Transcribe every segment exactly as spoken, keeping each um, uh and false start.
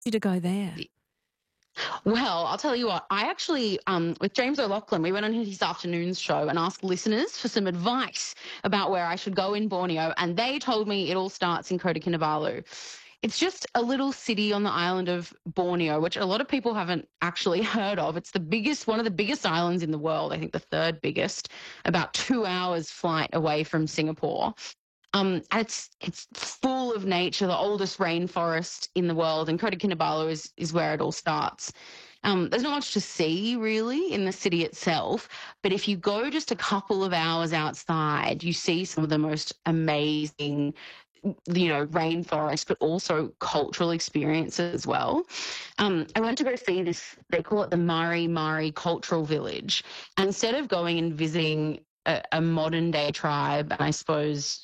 You to go there? Well, I'll tell you what, I actually, um, with James O'Loughlin, we went on his afternoons show and asked listeners for some advice about where I should go in Borneo, and they told me it all starts in Kota Kinabalu. It's just a little city on the island of Borneo, which a lot of people haven't actually heard of. It's the biggest, one of the biggest islands in the world, I think the third biggest, about two hours flight away from Singapore. Um, and it's it's full of nature, the oldest rainforest in the world, and Kota Kinabalu is, is where it all starts. Um, there's not much to see really in the city itself, but if you go just a couple of hours outside, you see some of the most amazing, you know, rainforest, but also cultural experiences as well. Um, I went to go see this, they call it the Mari Mari Cultural Village. And instead of going and visiting a, a modern day tribe, and I suppose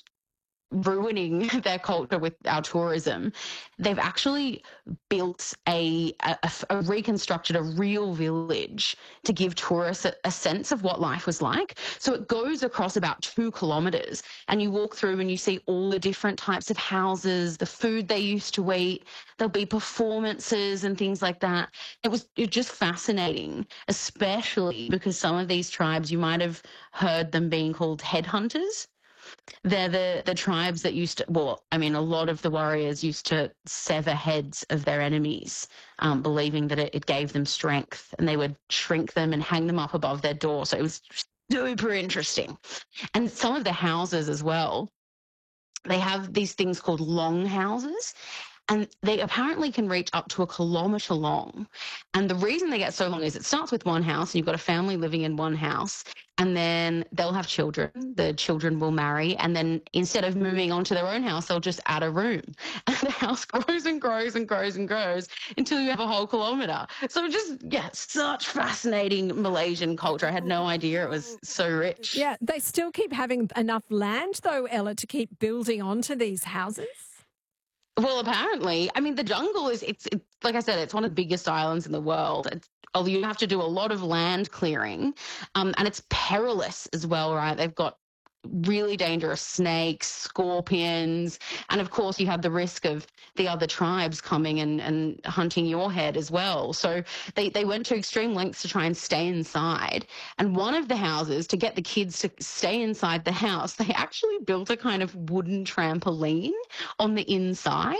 ruining their culture with our tourism, they've actually built a, a, a reconstructed a real village to give tourists a, a sense of what life was like. So it goes across about two kilometres, and you walk through and you see all the different types of houses, the food they used to eat. There'll be performances and things like that. It was, it was just fascinating, especially because some of these tribes, you might have heard them being called headhunters. They're the, the tribes that used to, well, I mean, a lot of the warriors used to sever heads of their enemies, um, believing that it, it gave them strength, and they would shrink them and hang them up above their door. So it was super interesting. And some of the houses as well, they have these things called long houses, and they apparently can reach up to a kilometre long. And the reason they get so long is it starts with one house, and you've got a family living in one house, and then they'll have children. The children will marry, and then instead of moving on to their own house, they'll just add a room. And the house grows and grows and grows and grows until you have a whole kilometre. So just, yeah, such fascinating Malaysian culture. I had no idea it was so rich. Yeah, they still keep having enough land, though, Ella, to keep building onto these houses? Well, apparently, I mean, the jungle is, it's, it's like I said, it's one of the biggest islands in the world. It's, although you have to do a lot of land clearing, um, and it's perilous as well, right? They've got really dangerous snakes, scorpions, and of course you have the risk of the other tribes coming and, and hunting your head as well. So they, they went to extreme lengths to try and stay inside. And one of the houses, to get the kids to stay inside the house, they actually built a kind of wooden trampoline on the inside.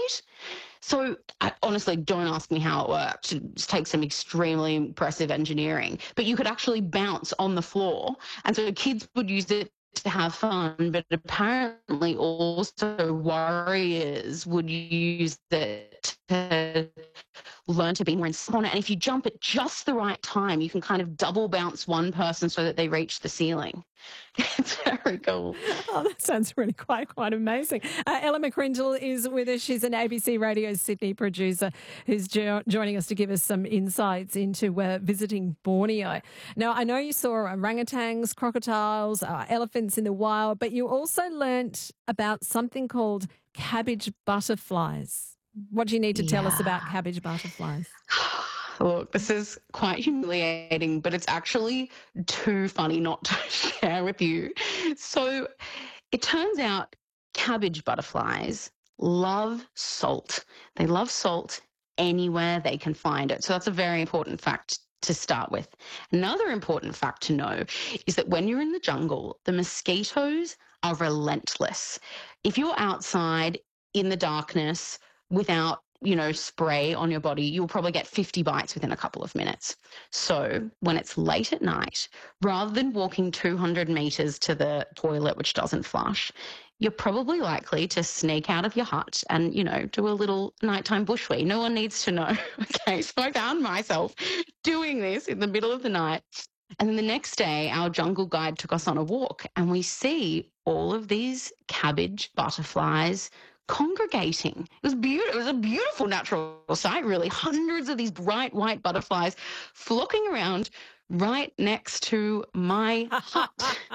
So I honestly, don't ask me how it worked. It takes some extremely impressive engineering. But you could actually bounce on the floor. And so kids would use it to have fun, but apparently also warriors would use it to learn to be more on it. And if you jump at just the right time, you can kind of double bounce one person so that they reach the ceiling. It's very cool. Oh, that sounds really quite, quite amazing. Uh, Ella McCrindle is with us. She's an A B C Radio Sydney producer who's jo- joining us to give us some insights into uh, visiting Borneo. Now, I know you saw orangutans, crocodiles, uh, elephants in the wild, but you also learnt about something called cabbage butterflies. What do you need to tell Yeah. us about cabbage butterflies? Look, this is quite humiliating, but it's actually too funny not to share with you. So it turns out cabbage butterflies love salt. They love salt anywhere they can find it. So that's a very important fact to start with. Another important fact to know is that when you're in the jungle, the mosquitoes are relentless. If you're outside in the darkness without, you know, spray on your body, you'll probably get fifty bites within a couple of minutes. So when it's late at night, rather than walking two hundred metres to the toilet, which doesn't flush, you're probably likely to sneak out of your hut and, you know, do a little nighttime bushwee. No one needs to know. Okay, so I found myself doing this in the middle of the night. And then the next day, our jungle guide took us on a walk, and we see all of these cabbage butterflies congregating. It was beautiful. It was a beautiful natural sight, really. Hundreds of these bright white butterflies flocking around right next to my hut.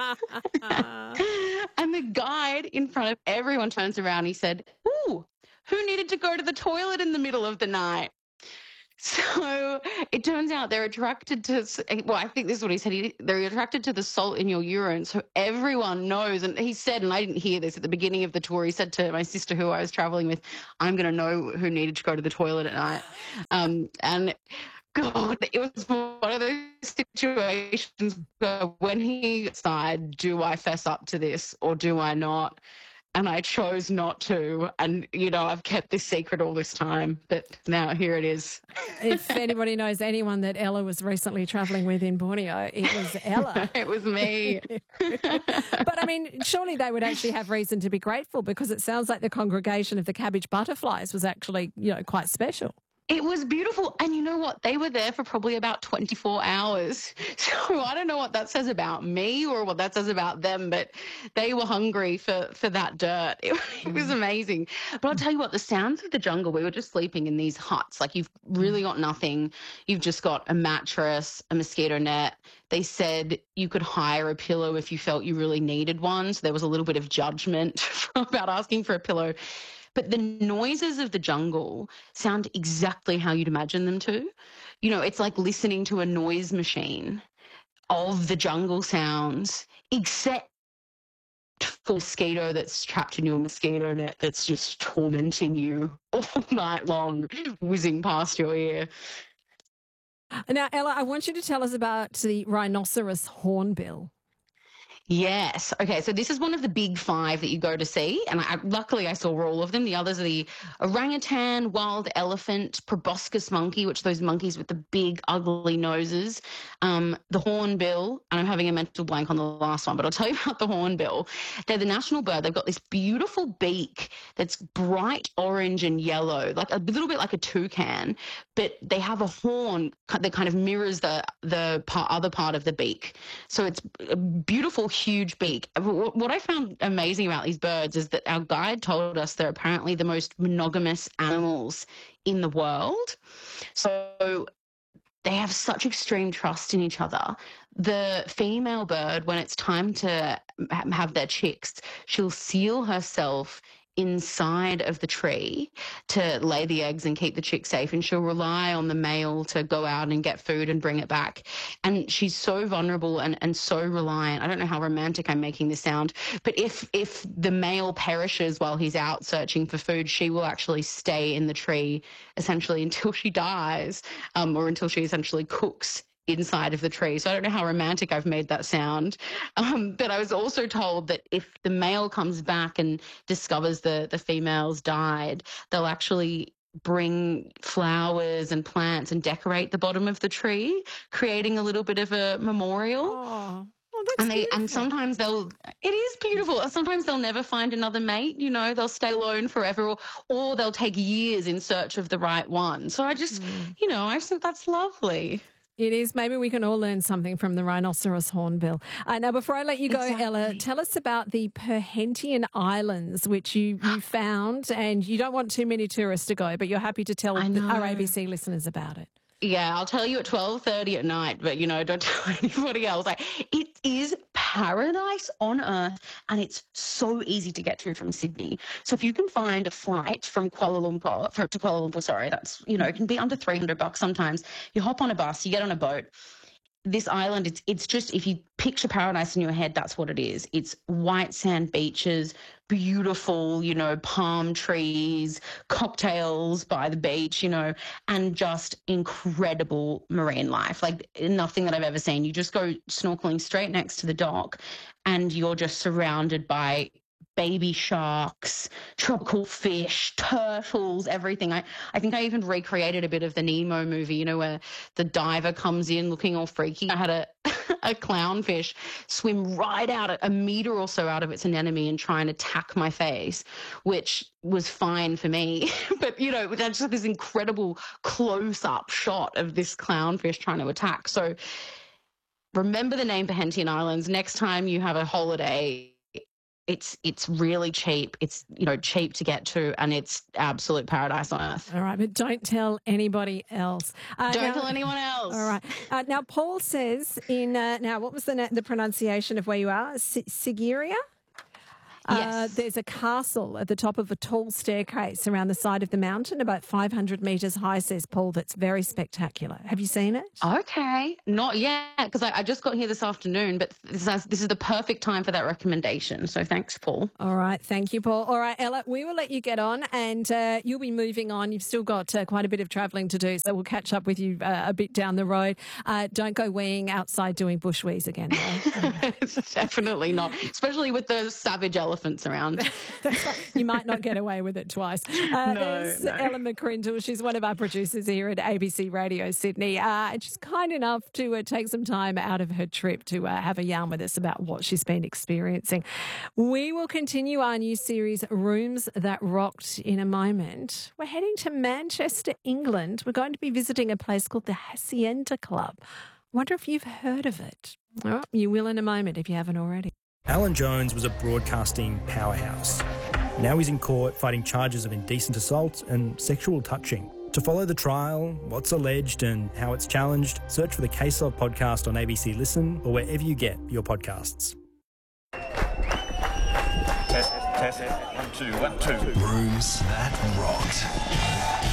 And the guide in front of everyone turns around. He said, "Ooh, who needed to go to the toilet in the middle of the night?" So it turns out they're attracted to, s- eh, well, I think this is what he said. He, they're attracted to the salt in your urine. So everyone knows. And he said, and I didn't hear this at the beginning of the tour, he said to my sister who I was traveling with, I'm going to know who needed to go to the toilet at night. Um, and God, it was one of those situations where when he decided, do I fess up to this or do I not? And I chose not to. And, you know, I've kept this secret all this time, but now here it is. If anybody knows anyone that Ella was recently travelling with in Borneo, it was Ella. It was me. But I mean, surely they would actually have reason to be grateful, because it sounds like the congregation of the cabbage butterflies was actually, you know, quite special. It was beautiful. And you know what? They were there for probably about twenty-four hours. So I don't know what that says about me or what that says about them, but they were hungry for, for that dirt. It, it was amazing. But I'll tell you what, the sounds of the jungle, we were just sleeping in these huts. Like, you've really got nothing. You've just got a mattress, a mosquito net. They said you could hire a pillow if you felt you really needed one. So there was a little bit of judgment about asking for a pillow. But the noises of the jungle sound exactly how you'd imagine them to. You know, it's like listening to a noise machine of the jungle sounds, except for a mosquito that's trapped in your mosquito net that's just tormenting you all night long, whizzing past your ear. Now, Ella, I want you to tell us about the rhinoceros hornbill. Yes. Okay. So this is one of the big five that you go to see. And I, luckily I saw all of them. The others are the orangutan, wild elephant, proboscis monkey, which are those monkeys with the big ugly noses, um, the hornbill, and I'm having a mental blank on the last one, but I'll tell you about the hornbill. They're the national bird. They've got this beautiful beak that's bright orange and yellow, like a little bit like a toucan, but they have a horn that kind of mirrors the, the part, other part of the beak. So it's a beautiful, huge beak. What I found amazing about these birds is that our guide told us they're apparently the most monogamous animals in the world. So they have such extreme trust in each other. The female bird, when it's time to have their chicks, she'll seal herself inside of the tree to lay the eggs and keep the chick safe, and she'll rely on the male to go out and get food and bring it back. And she's so vulnerable and, and so reliant. I don't know how romantic I'm making this sound, but if if the male perishes while he's out searching for food, she will actually stay in the tree essentially until she dies, um, or until she essentially cooks inside of the tree. So I don't know how romantic I've made that sound. Um, but I was also told that if the male comes back and discovers the, the female's died, they'll actually bring flowers and plants and decorate the bottom of the tree, creating a little bit of a memorial. Oh. Oh, that's and they beautiful. and sometimes they'll it is beautiful. Sometimes they'll never find another mate, you know, they'll stay alone forever, or, or they'll take years in search of the right one. So I just, mm. you know, I just think that's lovely. It is. Maybe we can all learn something from the rhinoceros hornbill. Uh, now, before I let you go, exactly. Ella, tell us about the Perhentian Islands, which you, you found, and you don't want too many tourists to go, but you're happy to tell our A B C listeners about it. Yeah, I'll tell you at twelve thirty at night, but, you know, don't tell anybody else. Like, it is paradise on earth, and it's so easy to get to from Sydney. So if you can find a flight from Kuala Lumpur, for, to Kuala Lumpur, sorry, that's, you know, it can be under three hundred bucks sometimes. You hop on a bus, you get on a boat. This island, it's it's just, if you picture paradise in your head, that's what it is. It's white sand beaches, beautiful, you know, palm trees, cocktails by the beach, you know, and just incredible marine life. Like nothing that I've ever seen. You just go snorkeling straight next to the dock and you're just surrounded by baby sharks, tropical fish, turtles, everything. I, I think I even recreated a bit of the Nemo movie, you know, where the diver comes in looking all freaky. I had a, a clownfish swim right out a meter or so out of its anemone and try and attack my face, which was fine for me. But, you know, that's just this incredible close-up shot of this clownfish trying to attack. So remember the name Perhentian Islands. Next time you have a holiday, It's it's really cheap. It's, you know, cheap to get to, and it's absolute paradise on earth. All right, but don't tell anybody else. Uh, don't now, tell anyone else. All right. Uh, now, Paul says in, uh, now, what was the the pronunciation of where you are? S- Sigiriya? Uh, Yes. there's a castle at the top of a tall staircase around the side of the mountain, about five hundred metres high, says Paul, that's very spectacular. Have you seen it? Okay, not yet, because I, I just got here this afternoon, but this is, this is the perfect time for that recommendation. So thanks, Paul. All right. Thank you, Paul. All right, Ella, we will let you get on and uh, you'll be moving on. You've still got uh, quite a bit of travelling to do, so we'll catch up with you uh, a bit down the road. Uh, don't go weeing outside doing bush wees again, though. Definitely not, especially with the savage elephants around. You might not get away with it twice. Uh, No, there's no. Ella McCrindle. She's one of our producers here at A B C Radio Sydney. Uh, and she's kind enough to uh, take some time out of her trip to uh, have a yarn with us about what she's been experiencing. We will continue our new series, Rooms That Rocked, in a moment. We're heading to Manchester, England. We're going to be visiting a place called the Hacienda Club. Wonder if you've heard of it. Oh, you will in a moment if you haven't already. Alan Jones was a broadcasting powerhouse. Now he's in court fighting charges of indecent assault and sexual touching. To follow the trial, what's alleged and how it's challenged, search for the Case Of podcast on A B C Listen or wherever you get your podcasts. Test, test, one, two, one, two. Rooms That Rocked.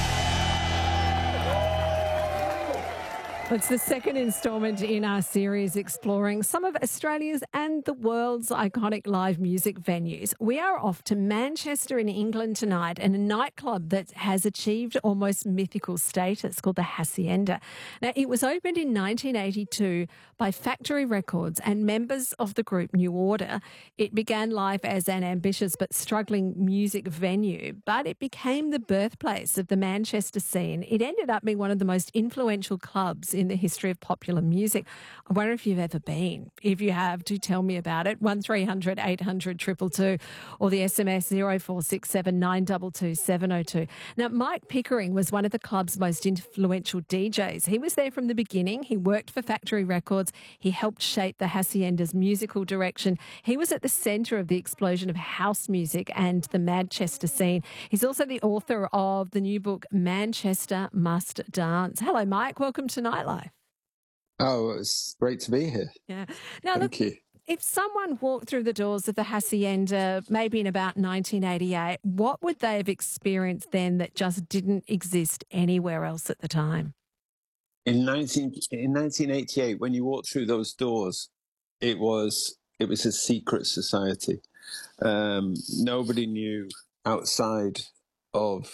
It's the second instalment in our series exploring some of Australia's and the world's iconic live music venues. We are off to Manchester in England tonight and a nightclub that has achieved almost mythical status called the Hacienda. Now, it was opened in nineteen eighty-two by Factory Records and members of the group New Order. It began life as an ambitious but struggling music venue, but it became the birthplace of the Manchester scene. It ended up being one of the most influential clubs in the history of popular music. I wonder if you've ever been. If you have, do tell me about it. one three hundred eight hundred two two two or the S M S zero four six seven nine two two seven zero two. Now, Mike Pickering was one of the club's most influential D Js. He was there from the beginning. He worked for Factory Records. He helped shape the Hacienda's musical direction. He was at the centre of the explosion of house music and the Manchester scene. He's also the author of the new book, Manchester Must Dance. Hello, Mike. Welcome to Nightlife. Oh, it's great to be here. Yeah. Now, Thank look, you. if someone walked through the doors of the Hacienda maybe in about nineteen eighty-eight, what would they have experienced then that just didn't exist anywhere else at the time? In nineteen in nineteen eighty-eight, when you walked through those doors, it was it was a secret society. Um, nobody knew outside of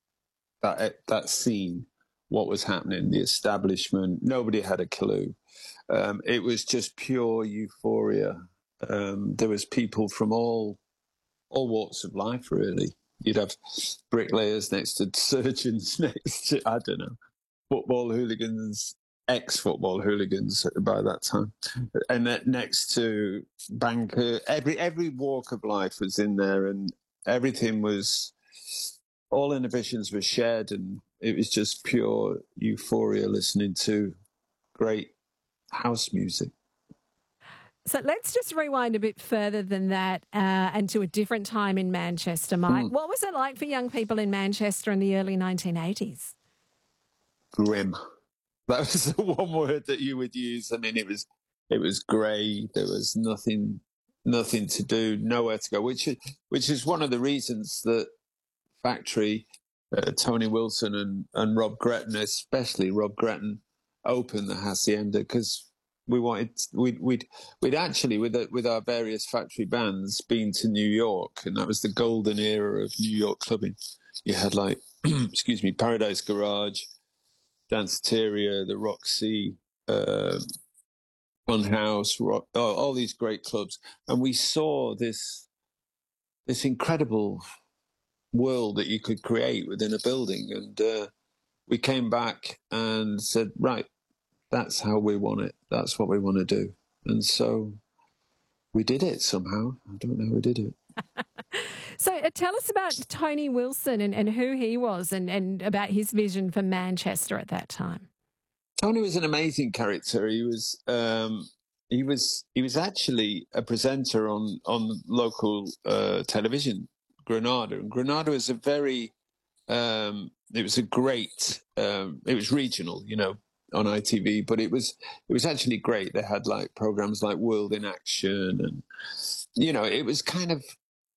that that scene what was happening. The establishment, nobody had a clue. Um, it was just pure euphoria. Um, there was people from all all walks of life, really. You'd have bricklayers next to surgeons next to, I don't know, football hooligans, ex-football hooligans by that time. And then next to banker, every every walk of life was in there, and everything was, all inhibitions were shared, and it was just pure euphoria listening to great house music. So let's just rewind a bit further than that uh, and to a different time in Manchester, Mike. Mm. What was it like for young people in Manchester in the early nineteen eighties? Grim. That was the one word that you would use. I mean, it was it was grey. There was nothing nothing to do, nowhere to go, which is, which is one of the reasons that Factory, uh, Tony Wilson and, and Rob Gretton, especially Rob Gretton, opened the Hacienda, because we wanted we'd we'd we'd actually with the, with our various Factory bands been to New York, and that was the golden era of New York clubbing. You had like excuse me, Paradise Garage, Danceteria, the Roxy, uh, Funhouse, Rock, oh, all these great clubs, and we saw this this incredible world that you could create within a building, and uh, we came back and said, right, that's how we want it. That's what we want to do. And so we did it somehow. I don't know how we did it. So uh, tell us about Tony Wilson and, and who he was and, and about his vision for Manchester at that time. Tony was an amazing character. He was um, he was he was actually a presenter on on local uh, television, Granada. And Granada was a very um, it was a great um, it was regional, you know, on I T V, but it was it was actually great. They had like programs like World in Action, and you know, it was kind of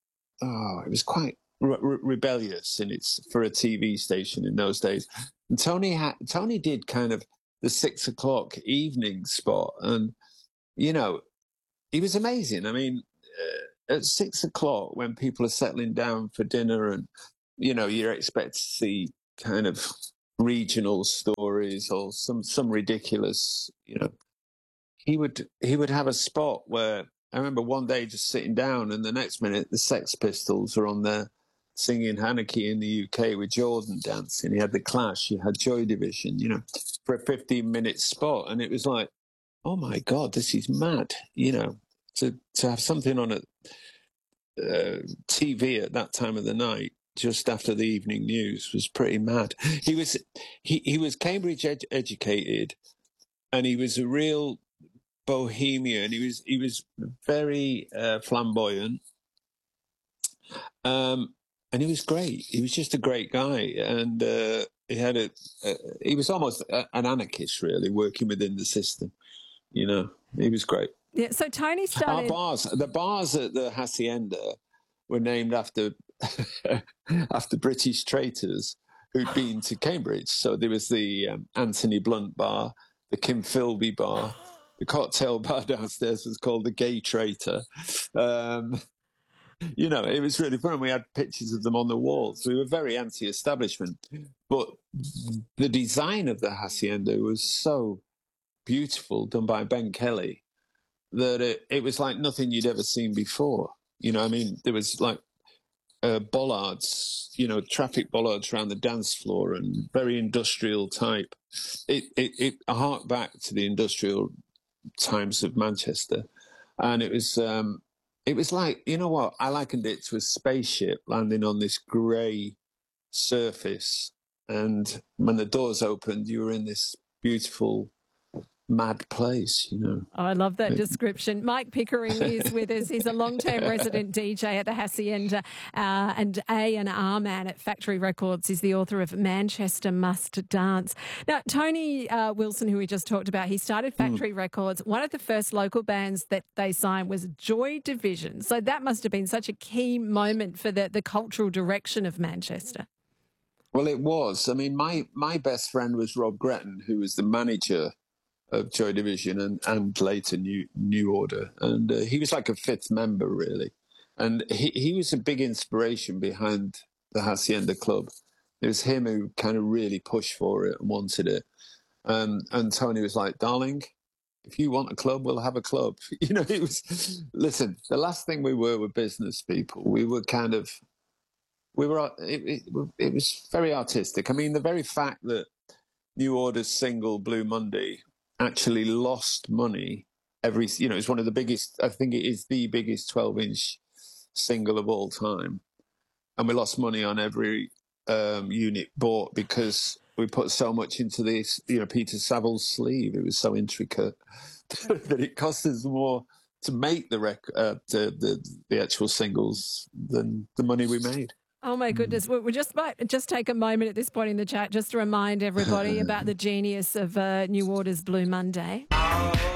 oh, it was quite re- re- rebellious in its for a T V station in those days. And Tony had Tony did kind of the six o'clock evening spot, and you know, he was amazing. I mean, uh, at six o'clock when people are settling down for dinner, and you know, you're expected to see kind of regional stories or some some ridiculous, you know, he would he would have a spot where I remember one day just sitting down, and the next minute the Sex Pistols are on there singing Haneke in the U K with Jordan dancing. He had the Clash, he had Joy Division, you know, for a fifteen minute spot, and it was like, oh my God, this is mad, you know, to to have something on a uh, T V at that time of the night, just after the evening news, was pretty mad. He was he, he was Cambridge ed- educated, and he was a real bohemian. He was he was very uh, flamboyant, um, and he was great. He was just a great guy, and uh, he had a, a he was almost a, an anarchist, really, working within the system. You know, he was great. Yeah. So Tony started. Our bars, the bars at the Hacienda, were named after after British traitors who'd been to Cambridge. So there was the um, Anthony Blunt bar, the Kim Philby bar. The cocktail bar downstairs was called the Gay Traitor. Um, you know, it was really fun. We had pictures of them on the walls. We were very anti-establishment. But the design of the Hacienda was so beautiful, done by Ben Kelly, that it, it was like nothing you'd ever seen before. You know, I mean, there was like uh, bollards, you know, traffic bollards around the dance floor, and very industrial type. It, it, it harked back to the industrial times of Manchester, and it was um it was like, you know what, I likened it to a spaceship landing on this grey surface, and when the doors opened you were in this beautiful mad place, you know. Oh, I love that description. Mike Pickering is with us. He's a long-term resident D J at the Hacienda uh, and A and R man at Factory Records. He's the author of Manchester Must Dance. Now, Tony uh, Wilson, who we just talked about, he started Factory mm. Records. One of the first local bands that they signed was Joy Division. So that must have been such a key moment for the, the cultural direction of Manchester. Well, it was. I mean, my, my best friend was Rob Gretton, who was the manager of Joy Division and, and later New New Order. And uh, he was like a fifth member, really. And he, he was a big inspiration behind the Hacienda Club. It was him who kind of really pushed for it and wanted it. Um, and Tony was like, darling, if you want a club, we'll have a club. You know, it was, listen, the last thing we were were business people. We were kind of, we were, it, it, it was very artistic. I mean, the very fact that New Order's single Blue Monday actually lost money every, you know, it's one of the biggest, I think it is the biggest twelve inch single of all time. And we lost money on every um, unit bought because we put so much into this, you know, Peter Saville's sleeve. It was so intricate that it cost us more to make the, rec- uh, the, the, the actual singles than the money we made. Oh, my goodness. We'll just might just take a moment at this point in the chat just to remind everybody about the genius of uh, New Order's Blue Monday.